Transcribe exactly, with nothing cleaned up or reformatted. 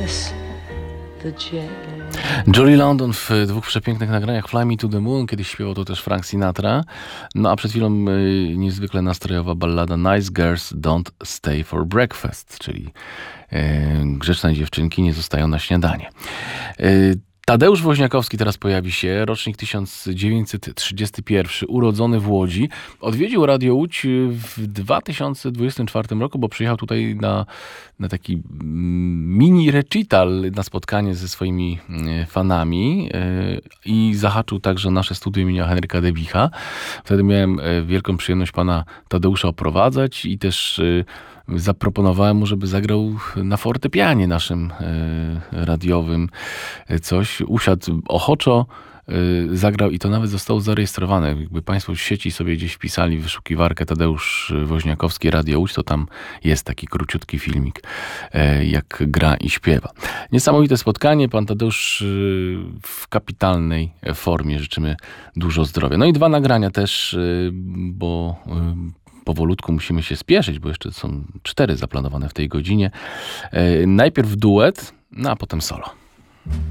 miss the jet. Jolie London w dwóch przepięknych nagraniach Fly Me to the Moon, kiedyś śpiewał to też Frank Sinatra. No a przed chwilą y, niezwykle nastrojowa ballada Nice Girls Don't Stay for Breakfast, czyli y, grzeczne dziewczynki nie zostają na śniadanie. Y, Tadeusz Woźniakowski teraz pojawi się, rocznik tysiąc dziewięćset trzydziesty pierwszy, urodzony w Łodzi. Odwiedził Radio Łódź w dwa tysiące dwudziestym czwartym roku, bo przyjechał tutaj na, na taki mini recital, na spotkanie ze swoimi fanami i zahaczył także nasze studio imienia Henryka Debicha. Wtedy miałem wielką przyjemność pana Tadeusza oprowadzać i też zaproponowałem mu, żeby zagrał na fortepianie naszym e, radiowym coś. Usiadł ochoczo, e, zagrał i to nawet zostało zarejestrowane. Jakby państwo w sieci sobie gdzieś wpisali wyszukiwarkę Tadeusz Woźniakowski Radio Łódź, to tam jest taki króciutki filmik, e, jak gra i śpiewa. Niesamowite spotkanie. Pan Tadeusz e, w kapitalnej formie. Życzymy dużo zdrowia. No i dwa nagrania też, e, bo e, powolutku musimy się spieszyć, bo jeszcze są cztery zaplanowane w tej godzinie. E, najpierw duet, no a potem solo.